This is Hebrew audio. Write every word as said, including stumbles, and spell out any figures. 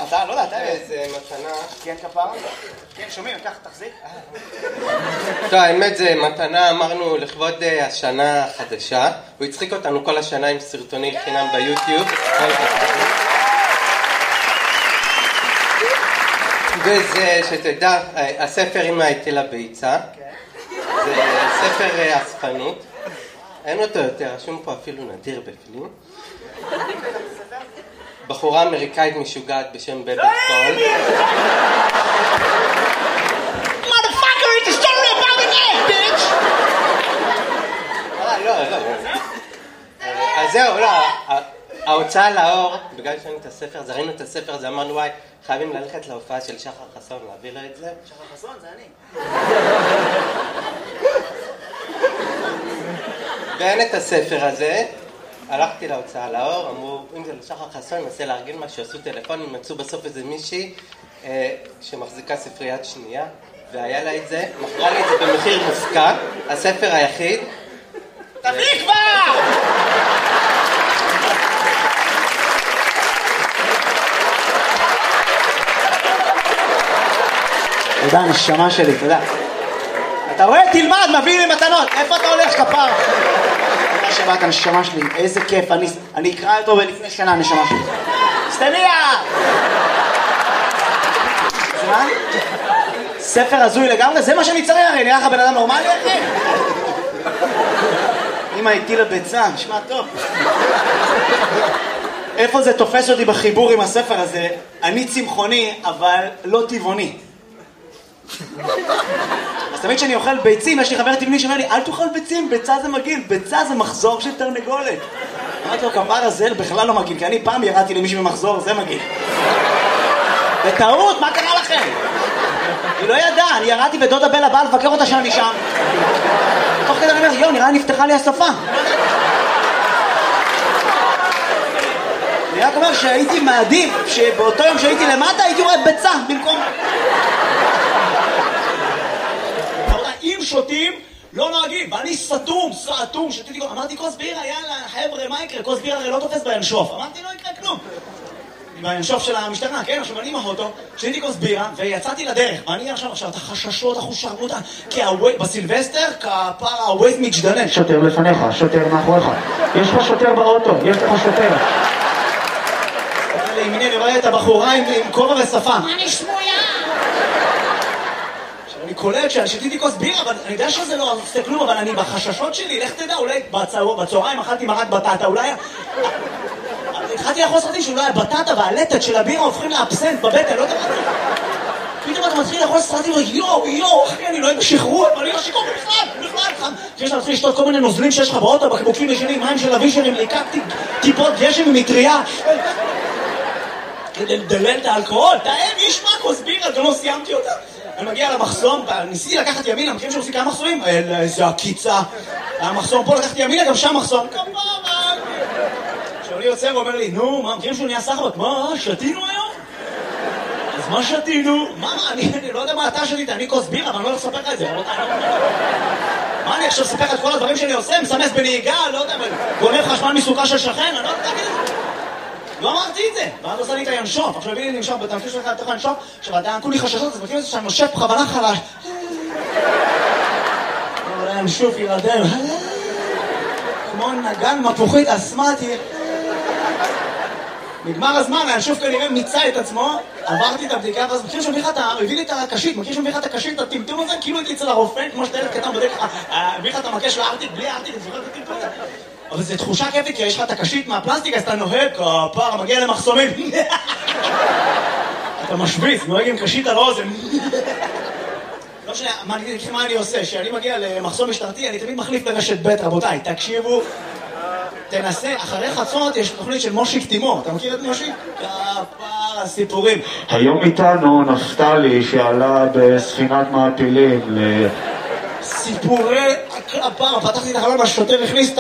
אתה, לא יודע, אתה... איזה מתנה. כן, כפרה? כן, שומעים, קח, תחזיק. טוב, האמת זה מתנה, אמרנו לכבוד השנה החדשה. הוא הצחיק אותנו כל השנה עם סרטוני חינם ביוטיוב. וזה, שתדע, הספר עם ההיטל הביצה. זה ספר אספנות. אין אותו יותר, רשום פה אפילו נדיר בפנים. בחורה אמריקאית משוגעת בשם בבת קול. Motherfucker, it's a story about an egg, bitch! אה, לא, לא. אז זהו, לא. ההוצאה לאור, בגלל שראינו את הספר, אז ראינו את הספר הזה, אמרנו וואי, חייבים ללכת להופעה של שחר חסון, להביא לו את זה. שחר חסון, זה אני. ואין את הספר הזה. הלכתי להוצאה לאור, אמרו, אם זה לשחר חסון, ננסה להרגיל משהו, עשו טלפונים, מצאו בסוף איזה מישהי אה, שמחזיקה ספריית שנייה, והיה לה את זה, מכרה לי את זה במחיר מופקע, הספר היחיד. תביא כבר! תודה, נשמה שלי, תודה. אתה רואה? תלמד, מביא לי מתנות. איפה אתה הולך, כפר? תודה שבאת, נשמה שלי. איזה כיף. אני, אני אקרא אותו בלפני שנה, נשמה שלי. סטניה! מה? ספר הזוי לגמרי? זה מה שאני צריך, הרי נראה לך בן אדם נורמלי, אחי? אמא הטילה ביצה, נשמע טוב. איפה זה תופס אותי בחיבור עם הספר הזה? אני צמחוני, אבל לא טבעוני. אז תמיד כשאני אוכל ביצים, יש לי חבר טבעוני שאומר לי, אל תאכל ביצים, ביצה זה מגעיל, ביצה זה מחזור של תרנגולת. אמרתי לו, כפר הזה בכלל לא מגעיל, כי אני פעם ירדתי למישהו במחזור, זה מגעיל. בטעות, מה קרה לכם? היא לא ידעה, אני ירדתי ודודה בלה באה לבקר אותה שאני שם. תוך כדי אני אומר, יו, נראה נפתחה לי השפה. אני רק אומר שהייתי מעדיף, שבאותו יום שהייתי למטה הייתי רואה ביצה במקום... אם שותים, לא נוהגים, ואני סתום, סתום, שתיתי, אמרתי כוס בירה, יאללה, חבר'ה, מה יקרה? כוס בירה הרי לא תופס בינשוף. אמרתי, לא יקרה כלום. בינשוף של המשטרה, כן, עכשיו אני עם האוטו, שתיתי כוס בירה, ויצאתי לדרך. ואני עכשיו, עכשיו, את החששות, החושרמותה, כי בסילבסטר, כפר הווייז מתגדלן. שוטר לפניך, שוטר מאחוריך. יש לך שוטר באוטו, יש לך שוטר. לימיני, אני רואה את הבחורה עם כובע ושפה. מה נשמויה? אני קולט שאני שתיתי כוס בירה, אבל אני יודע שזה לא עושה כלום, אבל אני בחששות שלי, לך תדע, אולי בצהריים אכלתי מרק בטטה, אולי... התחלתי לאכול סרטים שאולי הבטטה והלטת של הבירה הופכים לאבסנט בבטן, לא יודע מה. פתאום אתה מתחיל לאכול סרטים ויואו, יואו, אחי, אני לא אוהב שחרור, אבל אני לא שיקור בכלל, בכלל. כי שאתה מתחיל לשתות כל מיני נוזלים שיש לך באוטו, בקבוקים ישנים, מים של אבישרים, לקחתי טיפות גשם ממטריה. כדי לדלל את האלכוהול, תאם, יש מה כוס בירה, גם לא סיימתי אותה. אני מגיע למחסום, ניסיתי לקחת ימינה, מכירים שעושים כמה מחסומים? איזה הקיצה. המחסום פה לקחתי ימינה, גם שם מחסום. כפרה! עכשיו אני יוצא ואומר לי, נו, מה, מכירים שהוא נהיה סחבק? מה, שתינו היום? אז מה שתינו? מה, אני לא יודע מה אתה שתית, אני כוס בירה, אבל אני לא הולך לספר לך את זה. מה, אני עכשיו אספר לך את כל הדברים שאני עושה? מסמס בנהיגה, לא יודע, גונב חשמל מסוכה של שכן, אני לא יודע להגיד את זה. לא אמרתי את זה, ואז עושה לי את הינשוף. עכשיו הביאי לי לנשוף, בתמשיך שלך לתוך הינשוף, עכשיו אתה כולי חששות, אז מכיר את זה שאני נושף בכוונה חלש. אבל הינשוף יירדם. כמו נגן מפוחית אסמטי. נגמר הזמן, הינשוף כנראה מיצה את עצמו, עברתי את הבדיקה, ואז מכיר שמביך את ה... הביא לי את הקשית, מכיר שמביך את הקשית, את הטמטום הזה, כאילו הייתי אצל הרופא, כמו שאתה ילד קטן בודק לך, הביא לך את המקש לארטיק, בלי ארטיק, את זוכרת את הטמטום הזה. אבל זו תחושה כיפית, כי יש לך את הקשית מהפלסטיק, אז אתה נוהג, כפר, מגיע למחסומים. אתה משוויץ, נוהג עם קשית על אוזן. לא משנה, מה אני עושה? כשאני מגיע למחסום משטרתי, אני תמיד מחליף לרשת ב', רבותיי, תקשיבו, תנסה, אחרי חצות יש תוכנית של מושיק תימור, אתה מכיר את מושיק? כפר, הסיפורים. היום איתנו נפתלי שעלה בספינת מעפילים ל... סיפורי הכפר, פתחתי את החלון, השוטר הכניס